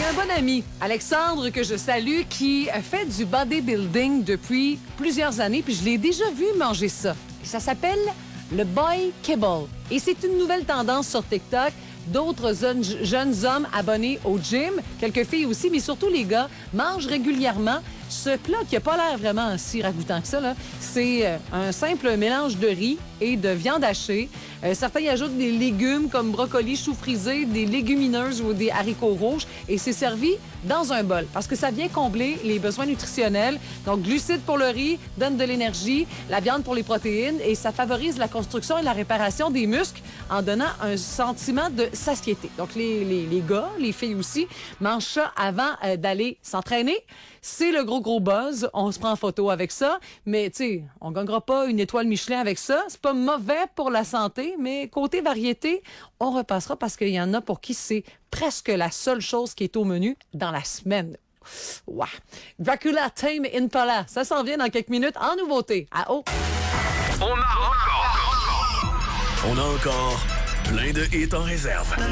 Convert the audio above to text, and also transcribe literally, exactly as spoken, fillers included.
un bon ami, Alexandre, que je salue, qui fait du bodybuilding depuis plusieurs années, puis je l'ai déjà vu manger ça. Ça s'appelle le boy kibble. Et c'est une nouvelle tendance sur TikTok. D'autres jeunes, jeunes hommes abonnés au gym, quelques filles aussi, mais surtout les gars, mangent régulièrement ce plat qui n'a pas l'air vraiment si ragoûtant que ça. Là. C'est euh, un simple mélange de riz et de viande hachée. Euh, certains y ajoutent des légumes comme brocoli, choux frisés, des légumineuses ou des haricots rouges. Et c'est servi dans un bol parce que ça vient combler les besoins nutritionnels. Donc, glucides pour le riz, donne de l'énergie, la viande pour les protéines et ça favorise la construction et la réparation des muscles en donnant un sentiment de satiété. Donc, les, les, les gars, les filles aussi, mangent ça avant euh, d'aller s'entraîner. C'est le gros, gros buzz. On se prend en photo avec ça. Mais, tu sais, on gagnera pas une étoile Michelin avec ça. C'est pas mauvais pour la santé, mais côté variété, on repassera parce qu'il y en a pour qui c'est presque la seule chose qui est au menu dans la semaine. Wow. Dracula Tame Impala. Ça s'en vient dans quelques minutes en nouveauté. À haut. On a encore, on a encore plein de hits en réserve.